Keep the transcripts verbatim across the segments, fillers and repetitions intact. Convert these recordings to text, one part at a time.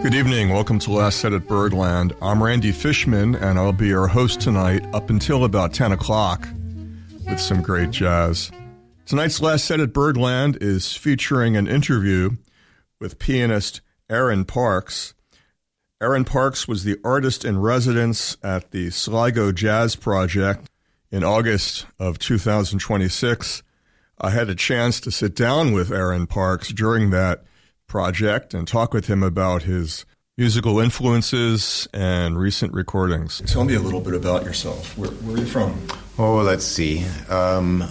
Good evening. Welcome to Last Set at Birdland. I'm Randy Fishman, and I'll be your host tonight up until about ten o'clock with some great jazz. Tonight's Last Set at Birdland is featuring an interview with pianist Aaron Parks. Aaron Parks was the artist in residence at the Sligo Jazz Project in August of two thousand twenty-six. I had a chance to sit down with Aaron Parks during that project and talk with him about his musical influences and recent recordings. Tell me a little bit about yourself. Where, where are you from? Oh, let's see. Um,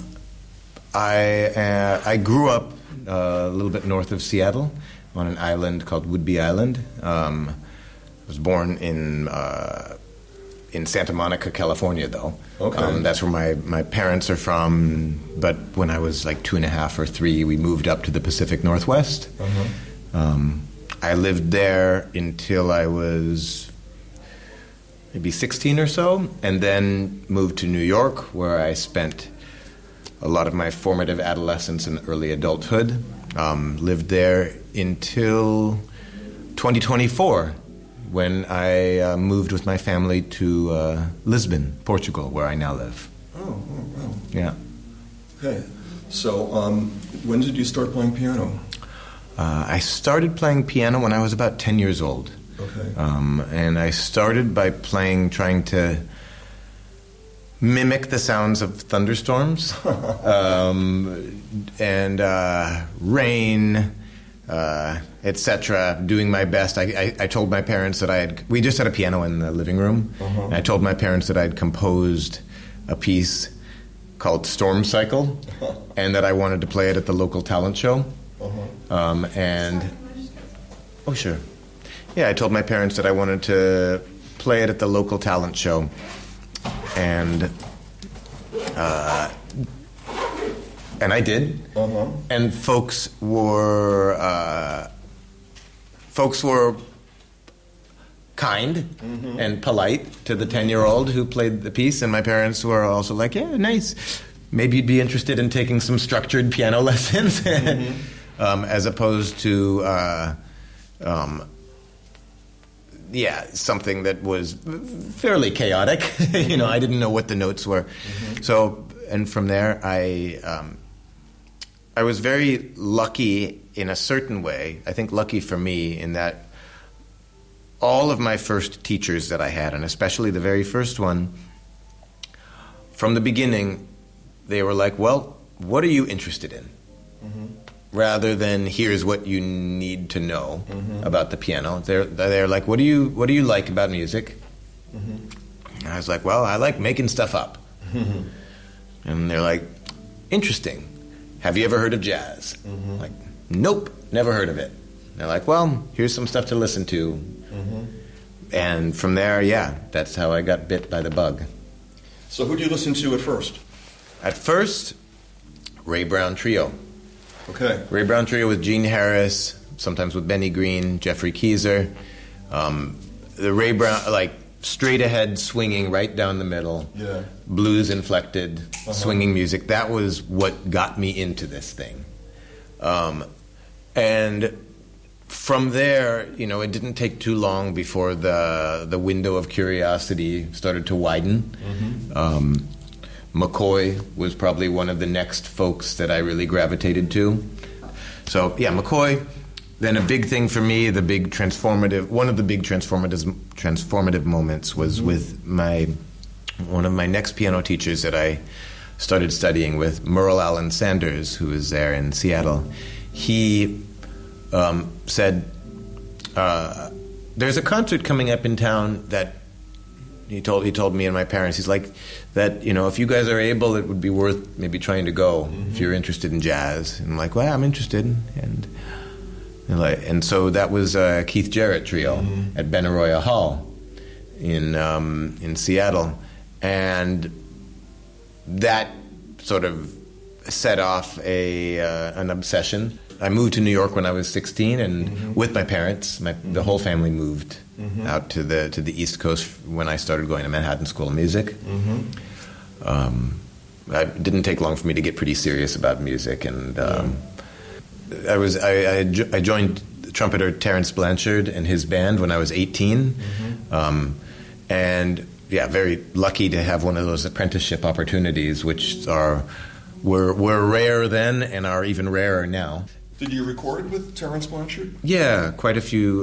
I uh, I grew up uh, a little bit north of Seattle on an island called Whidbey Island. Um, I was born in uh, in Santa Monica, California, though. Okay. Um, that's where my, my parents are from. But when I was like two and a half or three, we moved up to the Pacific Northwest. Uh-huh. Um, I lived there until I was maybe sixteen or so, and then moved to New York, where I spent a lot of my formative adolescence and early adulthood. Um, lived there until twenty twenty-four, when I uh, moved with my family to uh, Lisbon, Portugal, where I now live. Oh, oh, wow. Yeah. Okay. So, um, when did you start playing piano? Uh, I started playing piano when I was about ten years old. Okay. Um, and I started by playing, trying to mimic the sounds of thunderstorms um, and uh, rain, uh, et cetera, doing my best. I, I, I told my parents that I had... We just had a piano in the living room. Uh-huh. And I told my parents that I had composed a piece called Storm Cycle and that I wanted to play it at the local talent show. Uh-huh. Um, and... Oh, sure. Yeah, I told my parents that I wanted to play it at the local talent show. And uh, and I did. Uh-huh. And folks were uh, folks were kind mm-hmm. and polite to the ten-year-old who played the piece, and my parents were also like, "Yeah, nice. Maybe you'd be interested in taking some structured piano lessons," mm-hmm. um, as opposed to. Uh, um, Yeah, something that was fairly chaotic. you know, I didn't know what the notes were. Mm-hmm. So, and from there, I um, I was very lucky in a certain way. I think lucky for me in that all of my first teachers that I had, and especially the very first one, from the beginning, they were like, well, what are you interested in? Mm-hmm. Rather than here's what you need to know mm-hmm. about the piano, they're they're like, what do you what do you like about music? Mm-hmm. And I was like, well, I like making stuff up. Mm-hmm. And they're like, interesting. Have you ever heard of jazz? Mm-hmm. Like, nope, never heard of it. And they're like, well, here's some stuff to listen to. Mm-hmm. And from there, yeah, that's how I got bit by the bug. So who do you listen to at first? At first, Ray Brown Trio. Okay. Ray Brown Trio with Gene Harris, sometimes with Benny Green, Jeffrey Keezer. Um, the Ray Brown, like, straight ahead swinging right down the middle. Yeah. Blues inflected, uh-huh. swinging music. That was what got me into this thing. Um, and from there, you know, it didn't take too long before the the window of curiosity started to widen. Mm-hmm. Um McCoy was probably one of the next folks that I really gravitated to. So, yeah, McCoy. Then a big thing for me, the big transformative, one of the big transformative transformative moments was mm-hmm. with my, one of my next piano teachers that I started studying with, Merle Allen Sanders, who was there in Seattle. He um, said, uh, there's a concert coming up in town that He told he told me and my parents, he's like, that, you know, if you guys are able, it would be worth maybe trying to go mm-hmm. if you're interested in jazz. And I'm like, well, I'm interested. And and, like, and so that was uh, Keith Jarrett Trio mm-hmm. at Benaroya Hall in um, in Seattle. And that sort of set off a uh, an obsession. I moved to New York when I was sixteen, and mm-hmm. with my parents, my, mm-hmm. the whole family moved mm-hmm. out to the to the East Coast when I started going to Manhattan School of Music. Mm-hmm. Um, it didn't take long for me to get pretty serious about music, and um, yeah. I was I, I, I joined with trumpeter Terrence Blanchard and his band when I was eighteen. Mm-hmm. Um, and yeah, very lucky to have one of those apprenticeship opportunities, which are were were rare then and are even rarer now. Did you record with Terrence Blanchard? Yeah, quite a few